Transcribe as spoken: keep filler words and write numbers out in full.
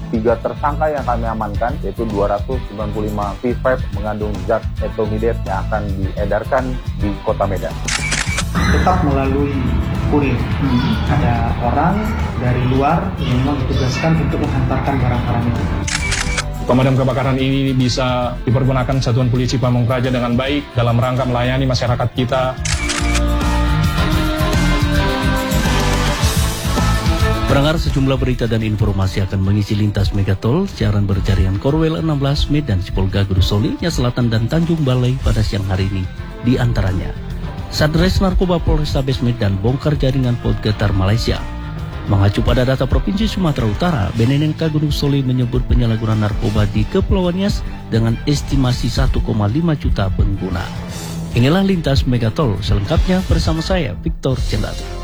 Tiga tersangka yang kami amankan, yaitu dua ratus sembilan puluh lima P vape mengandung zat etomidate yang akan diedarkan di Kota Medan. Tetap melalui kurir. Hmm. Ada orang dari luar yang memang ditugaskan untuk menghantarkan barang-barang itu. Pemadam kebakaran ini bisa dipergunakan Satuan Polisi Pamung Praja dengan baik dalam rangka melayani masyarakat kita. Pendengar, sejumlah berita dan informasi akan mengisi lintas Megatol, siaran berjaringan Korwil enam belas Medan, Sipolga, Gudusoli, Nya Selatan, dan Tanjung Balai pada siang hari ini. Di antaranya, Satres Narkoba Polrestabes Medan bongkar jaringan pot getar Malaysia. Mengacu pada data Provinsi Sumatera Utara, B N N K Gudusoli menyebut penyalahgunaan narkoba di Kepulauan Nias dengan estimasi satu koma lima juta pengguna. Inilah lintas Megatol, selengkapnya bersama saya, Victor Cendana.